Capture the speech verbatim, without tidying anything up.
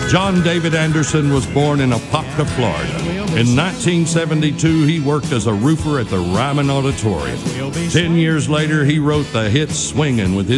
John David Anderson was born in Apopka, Florida. In nineteen seventy-two, he worked as a roofer at the Ryman Auditorium. Ten years later, he wrote the hit Swingin' with his